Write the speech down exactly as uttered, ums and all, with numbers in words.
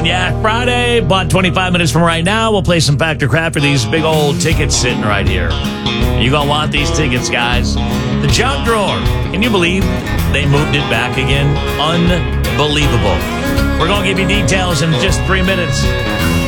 and yeah, Friday, about twenty-five minutes from right now, we'll play some Fact or Crap for these big old tickets sitting right here. You're going to want these tickets, guys. The junk drawer. Can you believe they moved it back again? Unbelievable. We're going to give you details in just three minutes.